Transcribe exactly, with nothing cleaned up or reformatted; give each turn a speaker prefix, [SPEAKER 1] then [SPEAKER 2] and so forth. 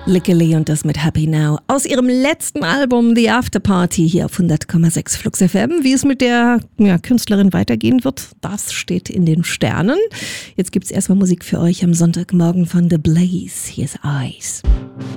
[SPEAKER 1] Lickily und das mit Happy Now. Aus ihrem letzten Album The After Party hier auf hundert Komma sechs Flux F M. Wie es mit der ja, Künstlerin weitergehen wird, das steht in den Sternen. Jetzt gibt's erstmal Musik für euch am Sonntagmorgen von The Blaze. Hier ist Eyes.